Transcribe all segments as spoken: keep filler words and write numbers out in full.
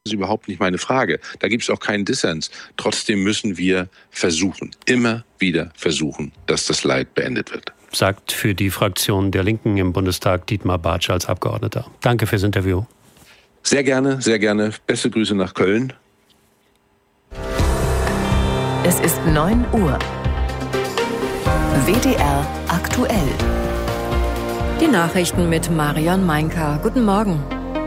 Das ist überhaupt nicht meine Frage. Da gibt es auch keinen Dissens. Trotzdem müssen wir versuchen, immer wieder versuchen, dass das Leid beendet wird. Sagt für die Fraktion der Linken im Bundestag Dietmar Bartsch als Abgeordneter. Danke fürs Interview. Sehr gerne, sehr gerne. Beste Grüße nach Köln. Es ist neun Uhr. W D R aktuell. Die Nachrichten mit Marion Meinka. Guten Morgen.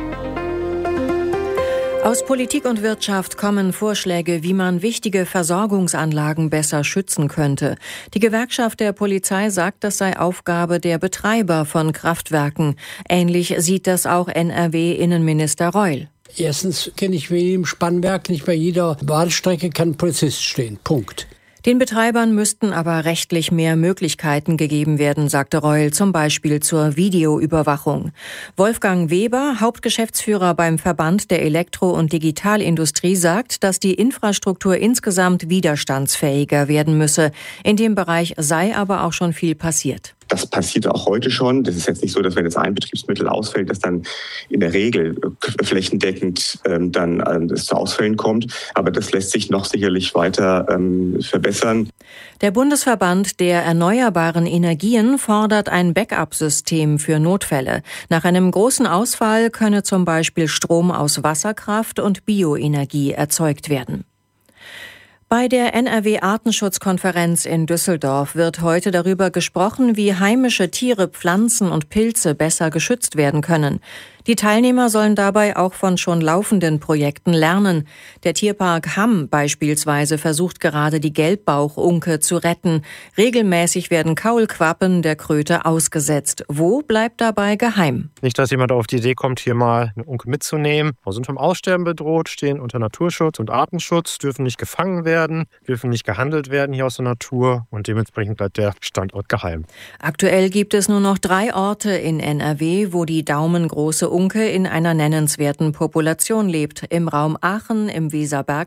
Aus Politik und Wirtschaft kommen Vorschläge, wie man wichtige Versorgungsanlagen besser schützen könnte. Die Gewerkschaft der Polizei sagt, das sei Aufgabe der Betreiber von Kraftwerken. Ähnlich sieht das auch N R W-Innenminister Reul. Erstens kenne ich wie im Spannwerk, nicht bei jeder Bahnstrecke kann ein Polizist stehen. Punkt. Den Betreibern müssten aber rechtlich mehr Möglichkeiten gegeben werden, sagte Reul, zum Beispiel zur Videoüberwachung. Wolfgang Weber, Hauptgeschäftsführer beim Verband der Elektro- und Digitalindustrie, sagt, dass die Infrastruktur insgesamt widerstandsfähiger werden müsse. In dem Bereich sei aber auch schon viel passiert. Das passiert auch heute schon. Das ist jetzt nicht so, dass wenn jetzt ein Betriebsmittel ausfällt, dass dann in der Regel flächendeckend ähm, dann ähm, es zu Ausfällen kommt. Aber das lässt sich noch sicherlich weiter ähm, verbessern. Der Bundesverband der erneuerbaren Energien fordert ein Backup-System für Notfälle. Nach einem großen Ausfall könne zum Beispiel Strom aus Wasserkraft und Bioenergie erzeugt werden. Bei der N R W-Artenschutzkonferenz in Düsseldorf wird heute darüber gesprochen, wie heimische Tiere, Pflanzen und Pilze besser geschützt werden können. Die Teilnehmer sollen dabei auch von schon laufenden Projekten lernen. Der Tierpark Hamm beispielsweise versucht gerade, die Gelbbauchunke zu retten. Regelmäßig werden Kaulquappen der Kröte ausgesetzt. Wo bleibt dabei geheim? Nicht, dass jemand auf die Idee kommt, hier mal eine Unke mitzunehmen. Wir sind vom Aussterben bedroht, stehen unter Naturschutz und Artenschutz, dürfen nicht gefangen werden, dürfen nicht gehandelt werden hier aus der Natur und dementsprechend bleibt der Standort geheim. Aktuell gibt es nur noch drei Orte in N R W, wo die daumengroße Unke in einer nennenswerten Population lebt. Im Raum Aachen, im Weserberg